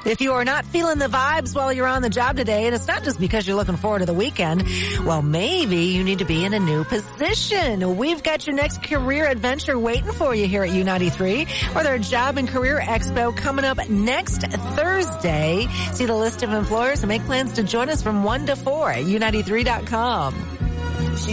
If you are not feeling the vibes while you're on the job today, and it's not just because you're looking forward to the weekend, well, maybe you need to be in a new position. We've got your next career adventure waiting for you here at U93, or their Job and Career Expo coming up next Thursday. See the list of employers and make plans to join us from 1 to 4 at U93.com.